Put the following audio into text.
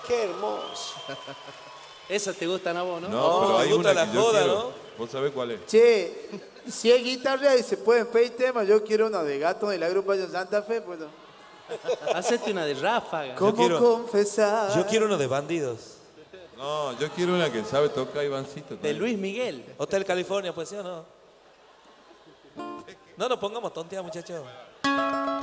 Qué hermoso. Esas te gustan a vos, ¿no? No, pero me hay gusta una la que yo joda, quiero. ¿no? ¿Vos sabés cuál es? Che, si hay guitarra y se pueden pedir temas, yo quiero una de Gato de la agrupación Santa Fe, pues. Hacete una de ráfaga. ¿Cómo quiero- confesar? Yo quiero uno de bandidos. No, yo quiero una que sabe tocar Ivancito. De también. Luis Miguel. Hotel California, pues sí o no. No nos pongamos tontear, muchachos.